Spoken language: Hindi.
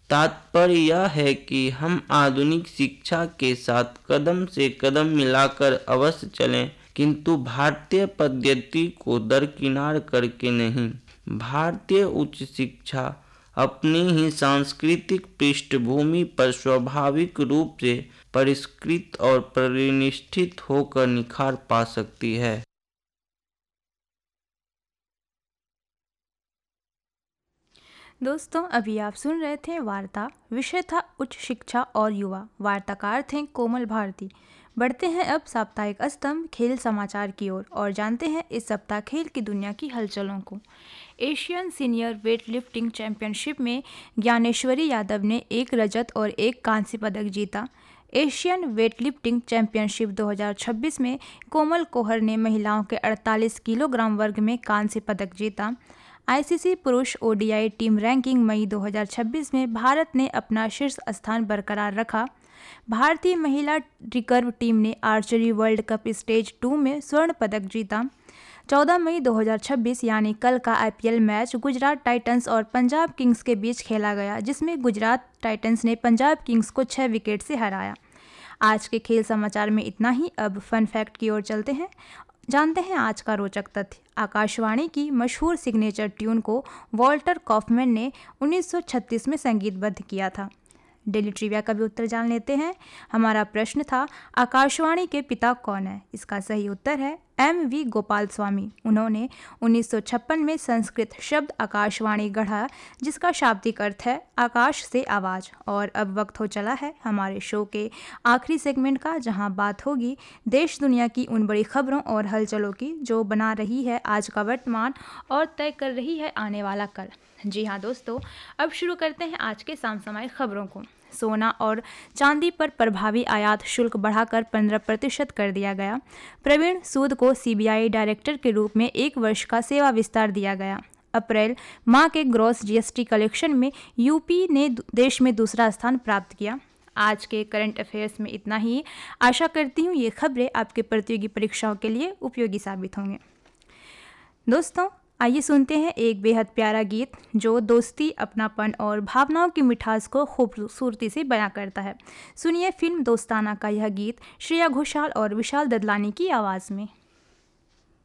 तात्पर्य यह है कि हम आधुनिक शिक्षा के साथ कदम से कदम मिलाकर अवश्य चलें, किंतु भारतीय पद्धति को दरकिनार करके नहीं। भारतीय उच्च शिक्षा अपनी ही सांस्कृतिक पृष्ठभूमि पर स्वाभाविक रूप से परिष्कृत और परिनिष्ठित होकर निखार पा सकती है। दोस्तों, अभी आप सुन रहे थे वार्ता। विषय था उच्च शिक्षा और युवा। वार्ताकार थे कोमल भारती। बढ़ते हैं अब साप्ताहिक स्तंभ खेल समाचार की ओर और जानते हैं इस सप्ताह खेल की दुनिया की हलचलों को। Asian senior weight lifting championship में ज्ञानेश्वरी यादव ने 1 रजत और 1 कांस्य पदक जीता। एशियन वेट लिफ्टिंग चैंपियनशिप 2026 में कोमल कोहर ने महिलाओं के 48 किलोग्राम वर्ग में कांस्य पदक जीता। आईसीसी पुरुष ओडीआई टीम रैंकिंग मई 2026 में भारत ने अपना शीर्ष स्थान बरकरार रखा। भारतीय महिला रिकर्व टीम ने आर्चरी वर्ल्ड कप स्टेज 2 में स्वर्ण पदक जीता। 14 मई 2026 यानी कल का आईपीएल मैच गुजरात टाइटंस और पंजाब किंग्स के बीच खेला गया, जिसमें गुजरात टाइटंस ने पंजाब किंग्स को 6 विकेट से हराया। आज के खेल समाचार में इतना ही। अब फन फैक्ट की ओर चलते हैं। जानते हैं आज का रोचक तथ्य। आकाशवाणी की मशहूर सिग्नेचर ट्यून को वॉल्टर कॉफमैन ने 1936 में संगीतबद्ध किया था। डेली ट्रिविया का भी उत्तर जान लेते हैं। हमारा प्रश्न था, आकाशवाणी के पिता कौन है? इसका सही उत्तर है एम.वी. गोपाल स्वामी। उन्होंने 1956 में संस्कृत शब्द आकाशवाणी गढ़ा, जिसका शाब्दिक अर्थ है आकाश से आवाज़। और अब वक्त हो चला है हमारे शो के आखिरी सेगमेंट का, जहां बात होगी देश दुनिया की उन बड़ी खबरों और हलचलों की जो बना रही है आज का वर्तमान और तय कर रही है आने वाला कल। जी हाँ दोस्तों, अब शुरू करते हैं आज के समसामयिक खबरों को। सोना और चांदी पर प्रभावी आयात शुल्क बढ़ाकर 15% कर दिया गया। प्रवीण सूद को सीबीआई डायरेक्टर के रूप में 1 वर्ष का सेवा विस्तार दिया गया। अप्रैल माह के ग्रॉस जीएसटी कलेक्शन में यूपी ने देश में दूसरा स्थान प्राप्त किया। आज के करंट अफेयर्स में इतना ही। आशा करती हूँ ये खबरें आपके प्रतियोगी परीक्षाओं के लिए उपयोगी साबित होंगे। दोस्तों, आइए सुनते हैं एक बेहद प्यारा गीत जो दोस्ती, अपनापन और भावनाओं की मिठास को खूबसूरती से बयां करता है। सुनिए फिल्म दोस्ताना का यह गीत श्रेया घोषाल और विशाल ददलानी की आवाज़ में।